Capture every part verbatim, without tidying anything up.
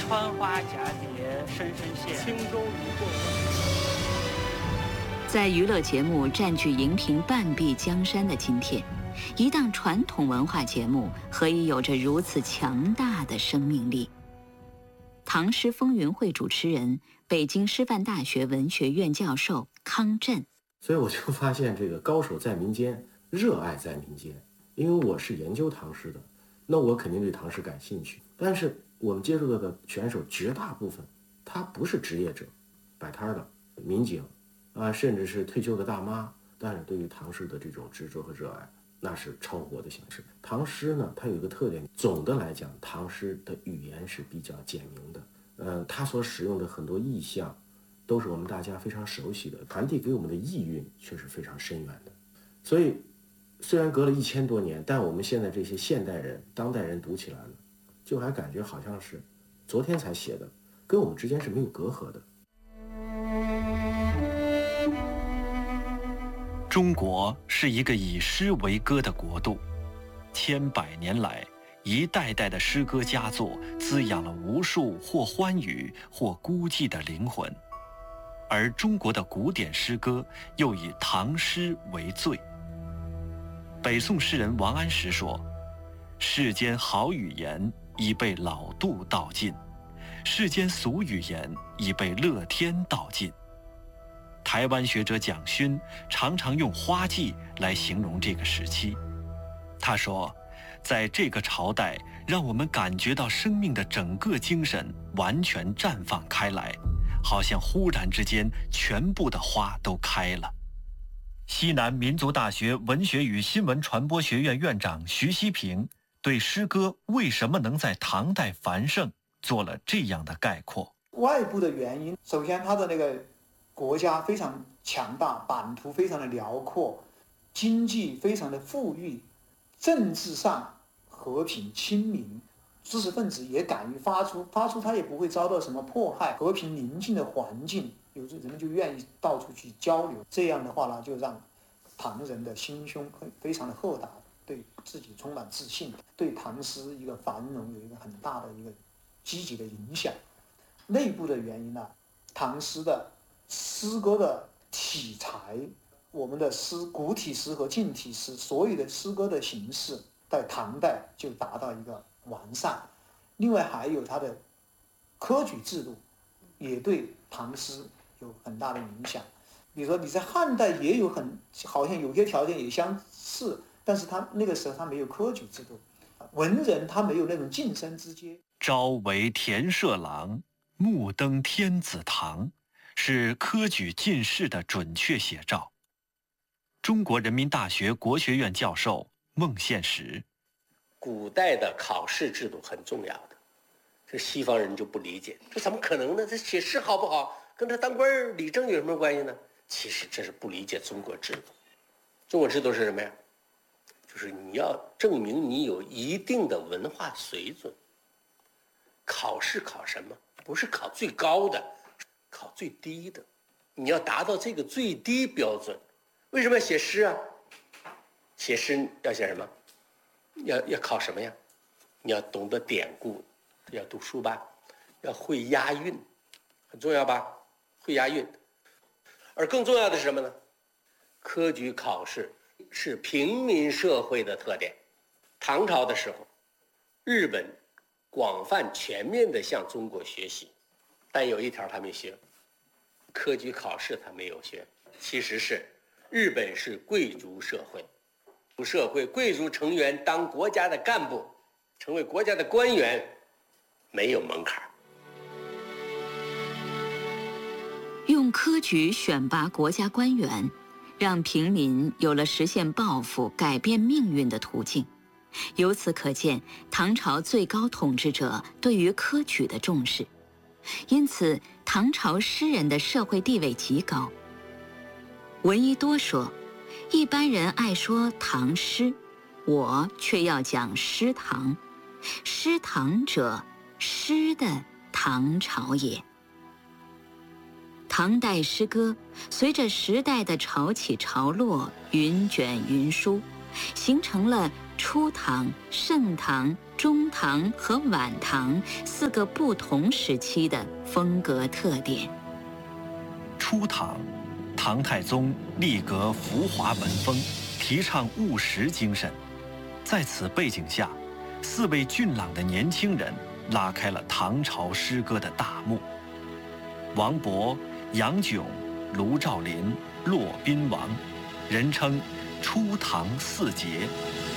穿花蛱蝶深深陷，轻舟已过万重。 在娱乐节目占据荧屏半壁江山的今天，一档传统文化节目何以有着如此强大的生命力？唐诗风云会主持人、北京师范大学文学院教授康震。 所以我就发现，这个高手在民间，热爱在民间。因为我是研究唐诗的，那我肯定对唐诗感兴趣。但是我们接触到的选手绝大部分，他不是职业者，摆摊的民警啊，甚至是退休的大妈，但是对于唐诗的这种执着和热爱，那是超乎我的想象。唐诗呢，它有一个特点，总的来讲，唐诗的语言是比较简明的，呃，它所使用的很多意象，都是我们大家非常熟悉的，传递给我们的意蕴却是非常深远的。所以，虽然隔了一千多年，但我们现在这些现代人、当代人读起来了，就还感觉好像是昨天才写的，跟我们之间是没有隔阂的。 中国是一个以诗为歌的国度，千百年来，一代代的诗歌佳作滋养了无数或欢愉或孤寂的灵魂。而中国的古典诗歌又以唐诗为最。北宋诗人王安石说：“世间好语言已被老杜道尽，世间俗语言已被乐天道尽。”台湾学者蒋勋常常用花季来形容这个时期。他说，在这个朝代，让我们感觉到生命的整个精神完全绽放开来，好像忽然之间全部的花都开了。西南民族大学文学与新闻传播学院院长徐希平对诗歌为什么能在唐代繁盛做了这样的概括。 外部的原因，首先它的那个国家非常强大，版图非常的辽阔，经济非常的富裕，政治上和平亲民，知识分子也敢于发出，发出他也不会遭到什么迫害，和平宁静的环境，有时人们就愿意到处去交流。这样的话呢，就让唐人的心胸非常的豁达，对自己充满自信，对唐诗一个繁荣有一个很大的一个积极的影响。内部的原因呢，唐诗的诗歌的体裁，我们的诗古体诗和近体诗，所有的诗歌的形式在唐代就达到一个完善。另外还有它的科举制度也对唐诗有很大的影响。比如说你在汉代也有很好像有些条件也相似，但是他那个时候他没有科举制度，文人他没有那种晋升之阶。 朝为田舍郎，暮登天子堂，是科举进士的准确写照。中国人民大学国学院教授孟宪实： 古代的考试制度很重要的，这西方人就不理解，这怎么可能呢？这写诗好不好，跟他当官理政有什么关系呢？其实这是不理解中国制度。中国制度是什么呀？就是你要证明你有一定的文化水准。考试考什么？不是考最高的，考最低的。你要达到这个最低标准。为什么要写诗啊？写诗要写什么？要要考什么呀？你要懂得典故，要读书吧，要会押韵，很重要吧？会押韵。而更重要的是什么呢？科举考试是平民社会的特点。唐朝的时候，日本广泛全面地向中国学习，但有一条他没学，科举考试他没有学。其实是日本是贵族社会，社会贵族成员当国家的干部，成为国家的官员，没有门槛。 用科举选拔国家官员，让平民有了实现抱负、改变命运的途径。由此可见，唐朝最高统治者对于科举的重视，因此唐朝诗人的社会地位极高。闻一多说，一般人爱说唐诗，我却要讲诗唐。诗唐者，诗的唐朝也。唐代诗歌随着时代的潮起潮落，云卷云舒，形成了初唐、盛唐、中唐和晚唐四个不同时期的风格特点。 初唐，唐太宗力革浮华文风，提倡务实精神。在此背景下，四位俊朗的年轻人拉开了唐朝诗歌的大幕。王勃、杨炯、卢照邻、骆宾王，人称初唐四杰。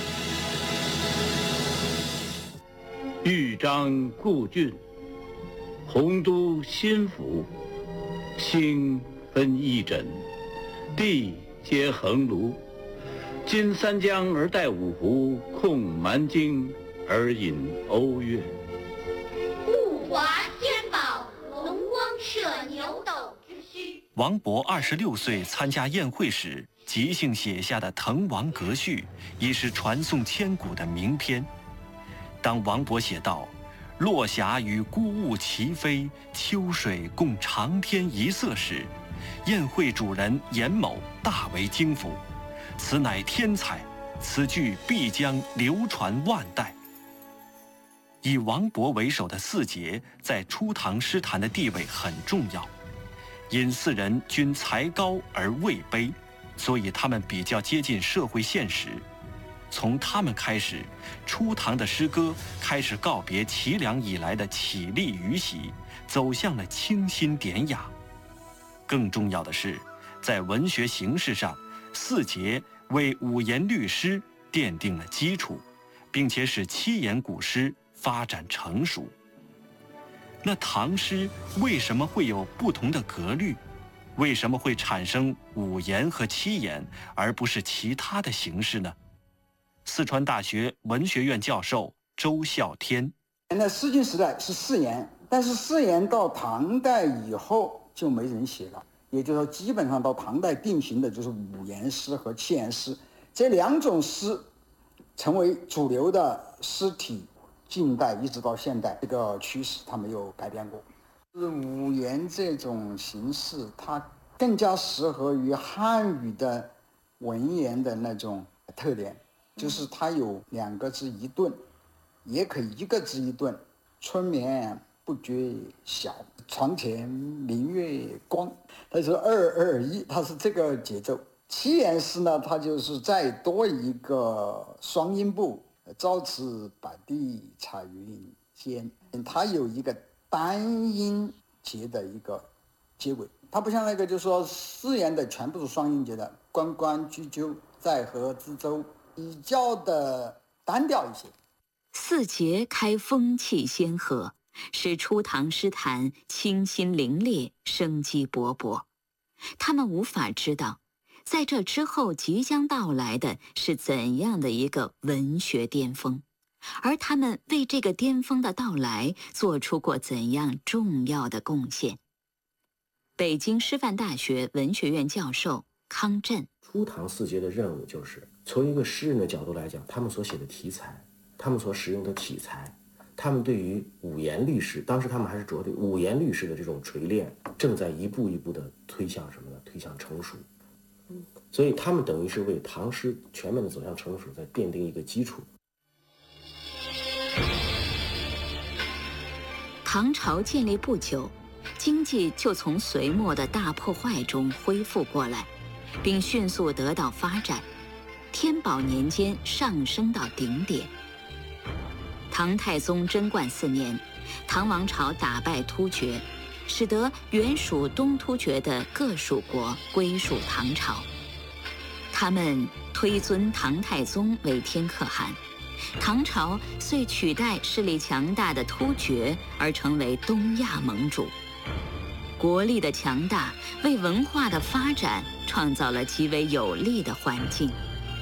豫章故郡，洪都新府，星分翼轸，地接衡庐。襟三江而带五湖，控蛮荆而引瓯越。 物华天宝，龙光射牛斗之墟。 王勃二十六岁参加宴会时即兴写下的《滕王阁序》，已是传颂千古的名篇。当王勃写道“落霞与孤鹜齐飞，秋水共长天一色”时，宴会主人严某大为惊服，此乃天才，此句必将流传万代。以王勃为首的四杰在初唐诗坛的地位很重要，因四人均才高而位卑，所以他们比较接近社会现实。从他们开始，初唐的诗歌开始告别齐梁以来的绮丽余习，走向了清新典雅。更重要的是，在文学形式上，四杰为五言律诗奠定了基础，并且使七言古诗发展成熟。那唐诗为什么会有不同的格律？为什么会产生五言和七言，而不是其他的形式呢？四川大学文学院教授周孝天： 那诗经时代是四言，但是四言到唐代以后就没人写了，也就是说，基本上到唐代定型的就是五言诗和七言诗这两种诗成为主流的诗体。近代一直到现代，这个趋势它没有改变过。五言这种形式，它更加适合于汉语的文言的那种特点。就是它有两个字一顿，也可以一个字一顿。春眠不觉晓，床前明月光，它是二二一，它是这个节奏。七言诗呢，它就是再多一个双音部，朝辞白帝彩云间，它有一个单音节的一个结尾。它不像那个就是说四言的全部是双音节的，关关雎鸠，在河之洲，比较的单调一些。 四杰开风气先河，使初唐诗坛清新凌冽，生机勃勃。他们无法知道，在这之后即将到来的是怎样的一个文学巅峰，而他们为这个巅峰的到来做出过怎样重要的贡献。北京师范大学文学院教授康震： 初唐四杰的任务就是从一个诗人的角度来讲，他们所写的题材，他们所使用的体裁，他们对于五言律诗，当时他们还是着对五言律诗的这种锤炼，正在一步一步的推向什么呢？推向成熟。所以他们等于是为唐诗全面的走向成熟在奠定一个基础。 唐朝建立不久，经济就从隋末的大破坏中恢复过来，并迅速得到发展。天宝年间上升到顶点。唐太宗贞观四年，唐王朝打败突厥，使得原属东突厥的各属国归属唐朝。他们推尊唐太宗为天可汗，唐朝遂取代势力强大的突厥而成为东亚盟主。国力的强大为文化的发展创造了极为有利的环境。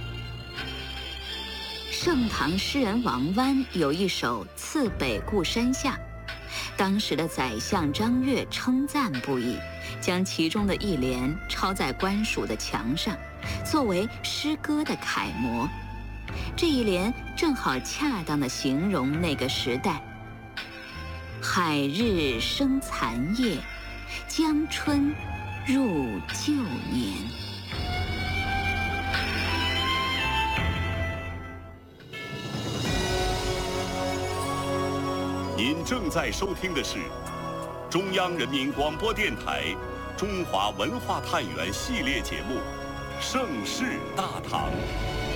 盛唐诗人王湾有一首《次北固山下》，当时的宰相张悦称赞不已，将其中的一联抄在官署的墙上，作为诗歌的楷模。这一联正好恰当地形容那个时代：海日生残夜，江春入旧年。 您正在收听的是中央人民广播电台中华文化探源系列节目《盛世大唐》。